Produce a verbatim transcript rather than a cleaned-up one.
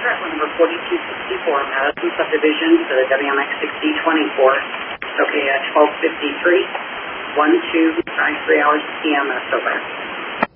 contract number forty-two sixty-four, Madison Subdivision for the W M X sixty twenty-four. Okay, at twelve fifty-three, one two five three hours P M. That's over.